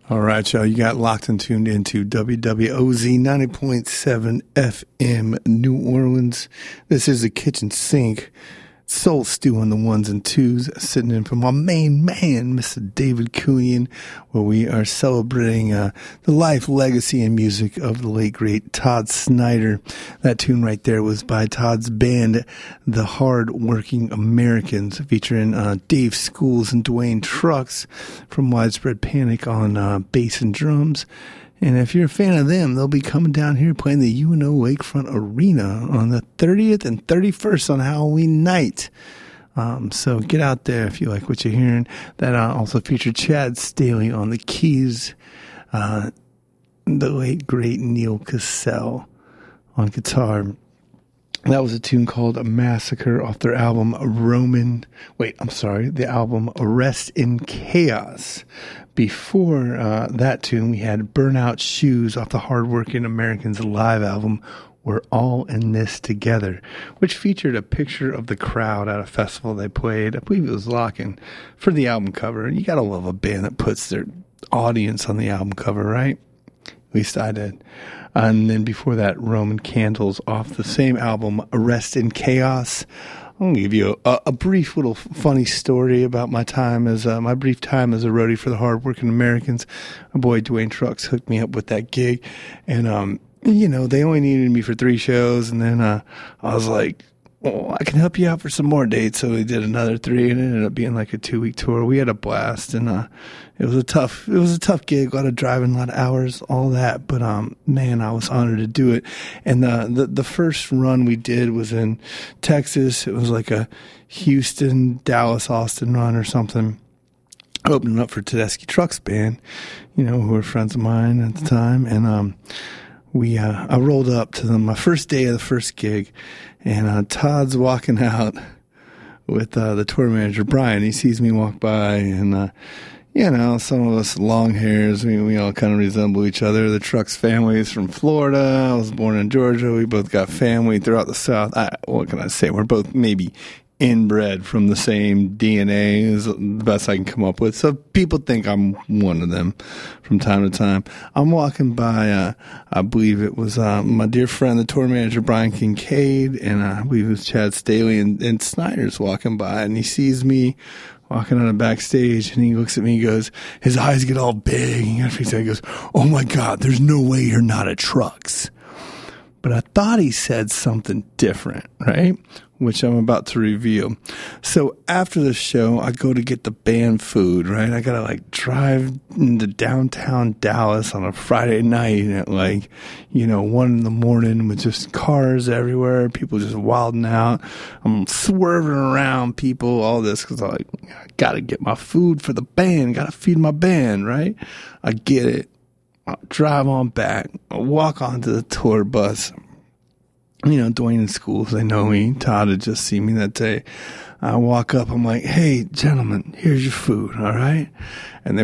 All right, y'all. You got locked and tuned into WWOZ 90.7 FM New Orleans. This is the kitchen sink. Soul Stew on the ones and twos, sitting in for my main man, Mr. David Kuhn, where we are celebrating the life, legacy, and music of the late, great Todd Snider. That tune right there was by Todd's band, The Hard Working Americans, featuring Dave Schools and Dwayne Trucks from Widespread Panic on bass and drums. And if you're a fan of them, they'll be coming down here playing the UNO Lakefront Arena on the 30th and 31st on Halloween night. So get out there if you like what you're hearing. That also featured Chad Staley on the keys, the late, great Neil Cassell on guitar. That was a tune called A Massacre off their album the album Arrest in Chaos. Before that tune, we had Burnout Shoes off the Hardworking Americans live album, We're All in This Together, which featured a picture of the crowd at a festival they played. I believe it was Lockin' for the album cover. You gotta love a band that puts their audience on the album cover, right? At least I did. And then before that, Roman Candles off the same album, Arrest in Chaos. I'm going to give you a brief little funny story about my brief time as a roadie for the Hardworking Americans. My boy Dwayne Trucks hooked me up with that gig. And, they only needed me for 3 shows. And then I was like, well, I can help you out for some more dates. So we did another 3, and it ended up being like a 2-week tour. We had a blast, and it was a tough gig, a lot of driving, a lot of hours, all that. But man, I was honored to do it. And the first run we did was in Texas. It was like a Houston, Dallas, Austin run or something. Opening up for Tedeschi Trucks Band, who were friends of mine at the time, and I rolled up to them my first day of the first gig, and Todd's walking out with the tour manager, Brian. He sees me walk by, and some of us long hairs, we all kind of resemble each other. The Trucks family is from Florida. I was born in Georgia. We both got family throughout the South. What can I say? We're both maybe inbred from the same DNA is the best I can come up with. So people think I'm one of them from time to time. I'm walking by, I believe it was my dear friend, the tour manager, Brian Kincaid, and I believe it was Chad Staley, and Snyder's walking by, and he sees me walking on the backstage, and he looks at me, he goes, his eyes get all big, and he goes, "Oh my God, there's no way you're not at Trucks." But I thought he said something different, right? Which I'm about to reveal. So after the show, I go to get the band food, right? I gotta drive into downtown Dallas on a Friday night at 1 a.m. with just cars everywhere, people just wilding out. I'm swerving around people, all this, because I gotta get my food for the band, gotta feed my band, right? I get it. I'll drive on back. I'll walk onto the tour bus. Dwayne and Schools, they know me. Todd had just seen me that day. I walk up. I'm like, "Hey, gentlemen, here's your food, all right?" And they